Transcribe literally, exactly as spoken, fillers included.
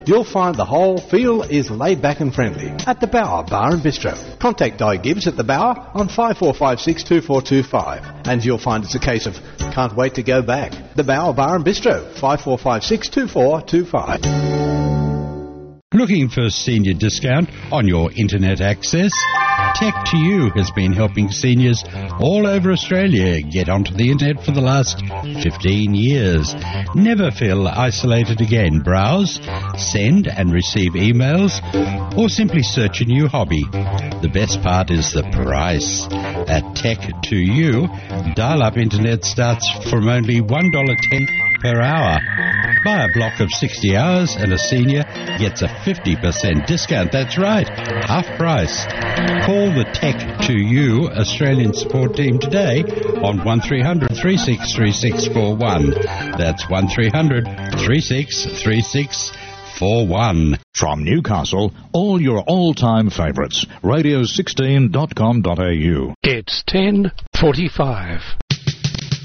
You'll find the whole feel is laid back and friendly at the Bower Bar and Bistro. Contact Di Gibbs at the Bower on five four five six, two four two five and you'll find it's a case of can't wait to go back. The Bower Bar and Bistro, five four five six, two four two five. Looking for a senior discount on your internet access? Tech to You has been helping seniors all over Australia get onto the internet for the last fifteen years. Never feel isolated again. Browse, send and receive emails, or simply search a new hobby. The best part is the price. At Tech to You, dial-up internet starts from only one dollar ten per hour. Buy a block of sixty hours and a senior gets a fifty percent discount. That's right, half price. Call the Tech to You Australian support team today on one three hundred, three six three six four one. That's one three hundred, three six three six four one. From Newcastle, all your all-time favourites. radio sixteen dot com dot a u. It's ten forty-five.